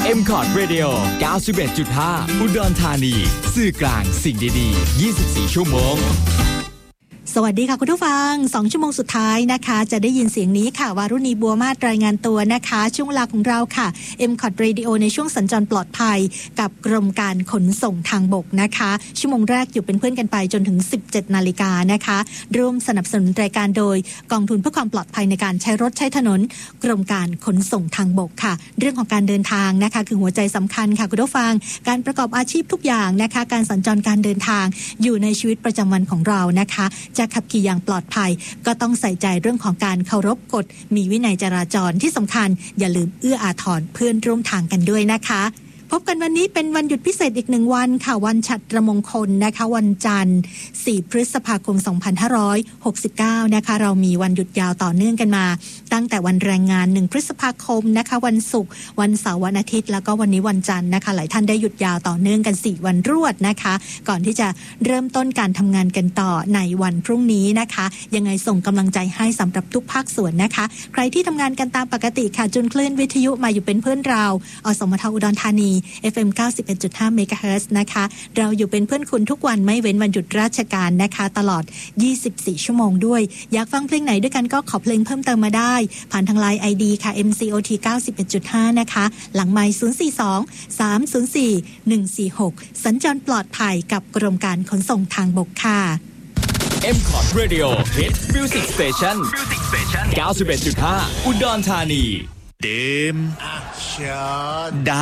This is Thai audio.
M-Cod Radio 91.5 อุดรธานีสื่อกลางสิ่งดีๆ24ชั่วโมงสวัสดีค่ะคุณผู้ฟัง2ชั่วโมงสุดท้ายนะคะจะได้ยินเสียงนี้ค่ะวารุณีบัวมาศรายงานตัวนะคะช่วงเวลาของเราค่ะ M-Cod Radio ในช่วงสัญจรปลอดภัยกับกรมการขนส่งทางบกนะคะชั่วโมงแรกอยู่เป็นเพื่อนกันไปจนถึง 17 นาฬิกานะคะร่วมสนับสนุนรายการโดยกองทุนเพื่อความปลอดภัยในการใช้รถใช้ถนนกรมการขนส่งทางบกค่ะเรื่องของการเดินทางนะคะคือหัวใจสำคัญค่ะคุณผู้ฟังการประกอบอาชีพทุกอย่างนะคะการสัญจรการเดินทางอยู่ในชีวิตประจำวันของเรานะคะจะขับขี่อย่างปลอดภัยก็ต้องใส่ใจเรื่องของการเคารพกฎมีวินัยจราจรที่สำคัญอย่าลืมเอื้ออาทรเพื่อนร่วมทางกันด้วยนะคะพบกันวันนี้เป็นวันหยุดพิเศษอีก1วันค่ะวันฉัตรมงคลนะคะวันจันทร์4พฤษภาคม2569นะคะเรามีวันหยุดยาวต่อเนื่องกันมาตั้งแต่วันแรงงาน1พฤษภาคมนะคะวันศุกร์วันเสาร์วันอาทิตย์แล้วก็วันนี้วันจันทร์นะคะหลายท่านได้หยุดยาวต่อเนื่องกัน4วันรวดนะคะก่อนที่จะเริ่มต้นการทำงานกันต่อในวันพรุ่งนี้นะคะยังไงส่งกำลังใจให้สำหรับทุกภาคส่วนนะคะใครที่ทำงานกันตามปกติค่ะจุนคลื่นวิทยุมาอยู่เป็นเพื่อนเราอสมทอุดรธานีFM 91.5 เมกะเฮิรตซ์นะคะเราอยู่เป็นเพื่อนคุณทุกวันไม่เว้นวันหยุดราชการนะคะตลอด24ชั่วโมงด้วยอยากฟังเพลงไหนด้วยกันก็ขอเพลงเพิ่มเติมมาได้ผ่านทาง LINE ID ค่ะ MCOT 91.5 นะคะหลังไมค์042 304 146สัญจรปลอดภัยกับกรมการขนส่งทางบกค่ะ M-Cod Radio Hit Music Station 91.5 อุดรธานีดื่ม